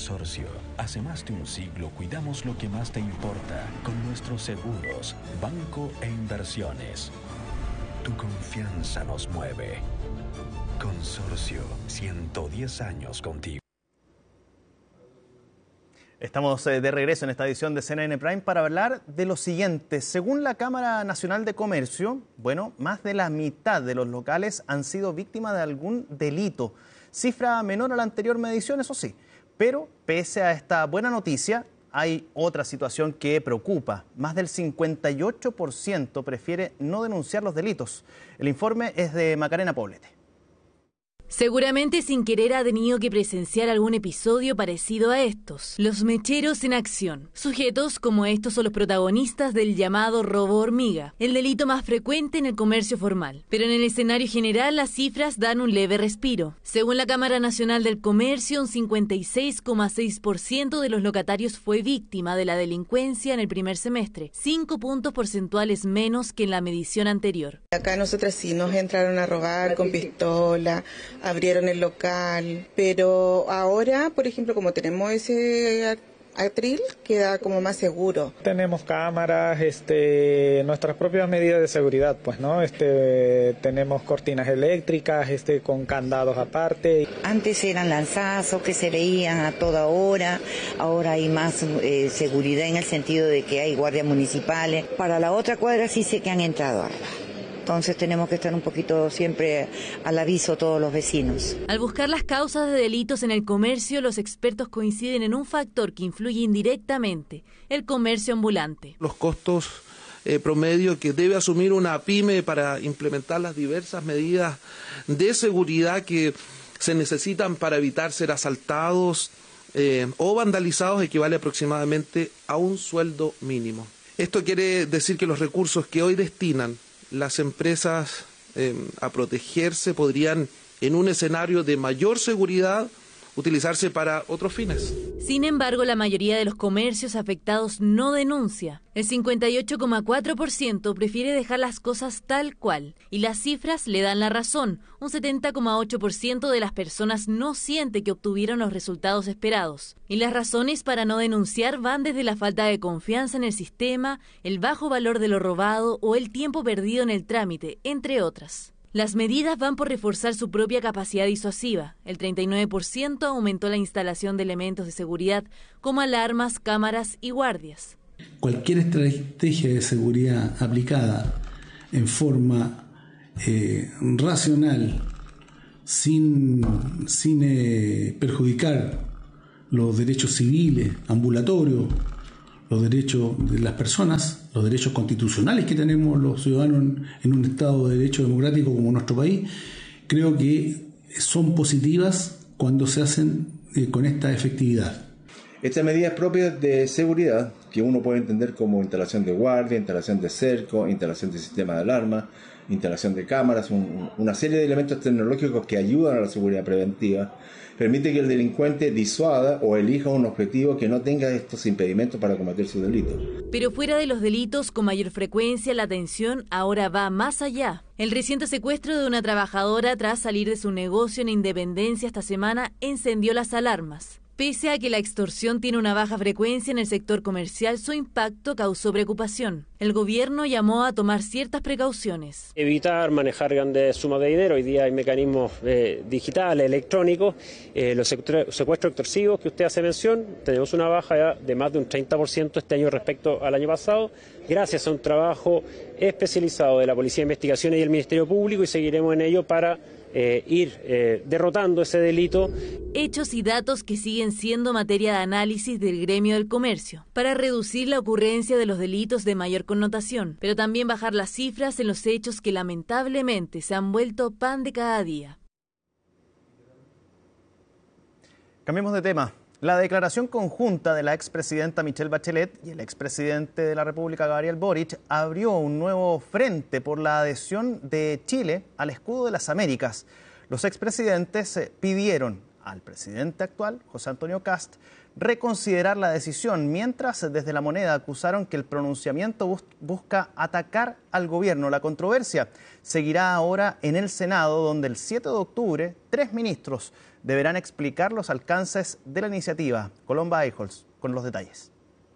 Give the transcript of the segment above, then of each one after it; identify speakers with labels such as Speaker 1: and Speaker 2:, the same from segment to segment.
Speaker 1: Consorcio. Hace más de un siglo cuidamos lo que más te importa con nuestros seguros, banco e inversiones. Tu confianza nos mueve. Consorcio, 110 años contigo.
Speaker 2: Estamos de regreso en esta edición de CNN Prime para hablar de lo siguiente. Según la Cámara Nacional de Comercio, más de la mitad de los locales han sido víctimas de algún delito. Cifra menor a la anterior medición, eso sí. Pero, pese a esta buena noticia, hay otra situación que preocupa. Más del 58% prefiere no denunciar los delitos. El informe es de Macarena Poblete.
Speaker 3: Seguramente sin querer ha tenido que presenciar algún episodio parecido a estos. Los mecheros en acción. Sujetos como estos son los protagonistas del llamado robo hormiga, el delito más frecuente en el comercio formal. Pero en el escenario general las cifras dan un leve respiro. Según la Cámara Nacional del Comercio, un 56,6% de los locatarios fue víctima de la delincuencia en el primer semestre, 5 puntos porcentuales menos que en la medición anterior.
Speaker 4: Acá nosotros sí nos entraron a robar con pistola, abrieron el local, pero ahora, por ejemplo, como tenemos ese atril, queda como más seguro.
Speaker 5: Tenemos cámaras, nuestras propias medidas de seguridad, pues, ¿no? Tenemos cortinas eléctricas, con candados aparte.
Speaker 6: Antes eran lanzazos que se veían a toda hora, ahora hay más seguridad en el sentido de que hay guardias municipales. Para la otra cuadra sí sé que han entrado a robar. Entonces tenemos que estar un poquito siempre al aviso todos los vecinos.
Speaker 3: Al buscar las causas de delitos en el comercio, los expertos coinciden en un factor que influye indirectamente: el comercio ambulante.
Speaker 7: Los costos promedio que debe asumir una pyme para implementar las diversas medidas de seguridad que se necesitan para evitar ser asaltados o vandalizados equivale aproximadamente a un sueldo mínimo. Esto quiere decir que los recursos que hoy destinan las empresas a protegerse podrían, en un escenario de mayor seguridad, utilizarse para otros fines.
Speaker 3: Sin embargo, la mayoría de los comercios afectados no denuncia. El 58,4% prefiere dejar las cosas tal cual. Y las cifras le dan la razón. Un 70,8% de las personas no siente que obtuvieron los resultados esperados. Y las razones para no denunciar van desde la falta de confianza en el sistema, el bajo valor de lo robado o el tiempo perdido en el trámite, entre otras. Las medidas van por reforzar su propia capacidad disuasiva. El 39% aumentó la instalación de elementos de seguridad como alarmas, cámaras y guardias.
Speaker 8: Cualquier estrategia de seguridad aplicada en forma racional, sin perjudicar los derechos civiles, ambulatorios, los derechos de las personas, los derechos constitucionales que tenemos los ciudadanos en un Estado de Derecho democrático como nuestro país, creo que son positivas cuando se hacen con esta efectividad.
Speaker 9: Estas medidas propias de seguridad, que uno puede entender como instalación de guardia, instalación de cerco, instalación de sistema de alarma, instalación de cámaras, una serie de elementos tecnológicos que ayudan a la seguridad preventiva, permite que el delincuente disuada o elija un objetivo que no tenga estos impedimentos para cometer su delito.
Speaker 3: Pero fuera de los delitos con mayor frecuencia, la atención ahora va más allá. El reciente secuestro de una trabajadora tras salir de su negocio en Independencia esta semana encendió las alarmas. Pese a que la extorsión tiene una baja frecuencia en el sector comercial, su impacto causó preocupación. El gobierno llamó a tomar ciertas precauciones.
Speaker 10: Evitar manejar grandes sumas de dinero. Hoy día hay mecanismos digitales, electrónicos. Los secuestros extorsivos que usted hace mención, tenemos una baja de más de un 30% este año respecto al año pasado, gracias a un trabajo especializado de la Policía de Investigaciones y el Ministerio Público, y seguiremos en ello para ir derrotando ese delito.
Speaker 3: Hechos y datos que siguen siendo materia de análisis del gremio del comercio, para reducir la ocurrencia de los delitos de mayor connotación, pero también bajar las cifras en los hechos que lamentablemente se han vuelto pan de cada día.
Speaker 2: Cambiemos de tema. La declaración conjunta de la expresidenta Michelle Bachelet y el expresidente de la República, Gabriel Boric, abrió un nuevo frente por la adhesión de Chile al escudo de las Américas. Los expresidentes pidieron al presidente actual, José Antonio Kast, reconsiderar la decisión, mientras desde La Moneda acusaron que el pronunciamiento busca atacar al gobierno. La controversia seguirá ahora en el Senado, donde el 7 de octubre 3 ministros deberán explicar los alcances de la iniciativa. Colomba Eichholz con los detalles.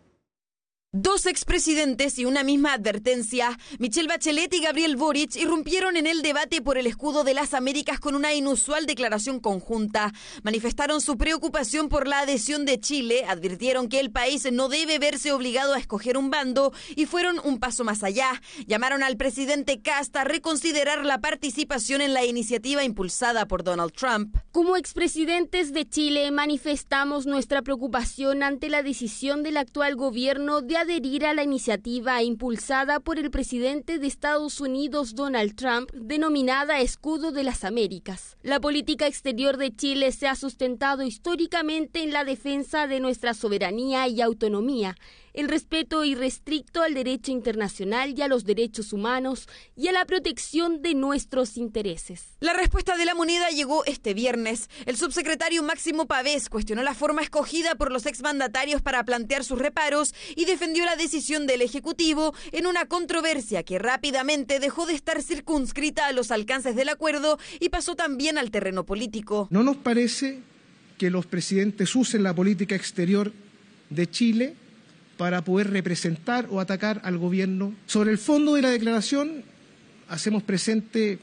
Speaker 11: Dos expresidentes y una misma advertencia, Michelle Bachelet y Gabriel Boric, irrumpieron en el debate por el escudo de las Américas con una inusual declaración conjunta. Manifestaron su preocupación por la adhesión de Chile, advirtieron que el país no debe verse obligado a escoger un bando y fueron un paso más allá. Llamaron al presidente Kast a reconsiderar la participación en la iniciativa impulsada por Donald Trump.
Speaker 12: Como expresidentes de Chile manifestamos nuestra preocupación ante la decisión del actual gobierno de adherir a la iniciativa impulsada por el presidente de Estados Unidos, Donald Trump, denominada Escudo de las Américas. La política exterior de Chile se ha sustentado históricamente en la defensa de nuestra soberanía y autonomía, el respeto irrestricto al derecho internacional y a los derechos humanos y a la protección de nuestros intereses.
Speaker 11: La respuesta de la moneda llegó este viernes. El subsecretario Máximo Pavés cuestionó la forma escogida por los exmandatarios para plantear sus reparos y defendió la decisión del Ejecutivo en una controversia que rápidamente dejó de estar circunscrita a los alcances del acuerdo y pasó también al terreno político.
Speaker 13: No nos parece que los presidentes usen la política exterior de Chile para poder representar o atacar al gobierno. Sobre el fondo de la declaración, hacemos presente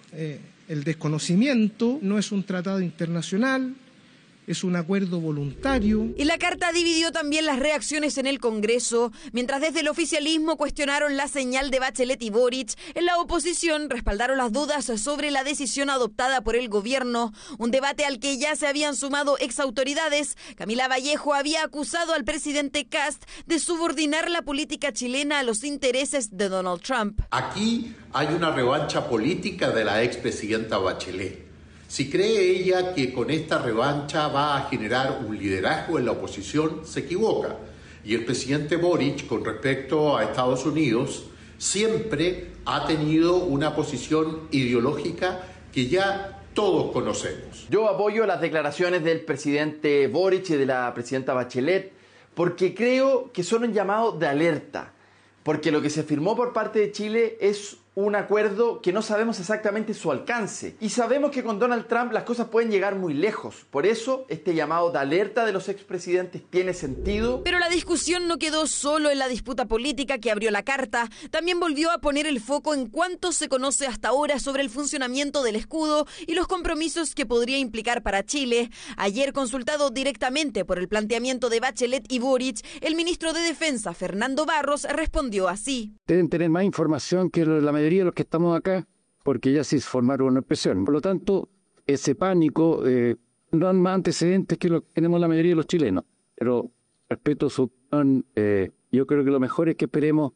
Speaker 13: el desconocimiento, no es un tratado internacional, es un acuerdo voluntario.
Speaker 11: Y la carta dividió también las reacciones en el Congreso. Mientras desde el oficialismo cuestionaron la señal de Bachelet y Boric, en la oposición respaldaron las dudas sobre la decisión adoptada por el gobierno. Un debate al que ya se habían sumado exautoridades. Camila Vallejo había acusado al presidente Kast de subordinar la política chilena a los intereses de Donald Trump.
Speaker 14: Aquí hay una revancha política de la expresidenta Bachelet. Si cree ella que con esta revancha va a generar un liderazgo en la oposición, se equivoca. Y el presidente Boric, con respecto a Estados Unidos, siempre ha tenido una posición ideológica que ya todos conocemos.
Speaker 15: Yo apoyo las declaraciones del presidente Boric y de la presidenta Bachelet porque creo que son un llamado de alerta. Porque lo que se firmó por parte de Chile es un acuerdo que no sabemos exactamente su alcance. Y sabemos que con Donald Trump las cosas pueden llegar muy lejos. Por eso, este llamado de alerta de los expresidentes tiene sentido.
Speaker 11: Pero la discusión no quedó solo en la disputa política que abrió la carta. También volvió a poner el foco en cuánto se conoce hasta ahora sobre el funcionamiento del escudo y los compromisos que podría implicar para Chile. Ayer, consultado directamente por el planteamiento de Bachelet y Boric, el ministro de Defensa, Fernando Barros, respondió así.
Speaker 16: Deben tener más información que la mayoría de los que estamos acá, porque ya se formaron una expresión. Por lo tanto, ese pánico no dan más antecedentes que lo que tenemos la mayoría de los chilenos. Pero respeto su opinión, yo creo que lo mejor es que esperemos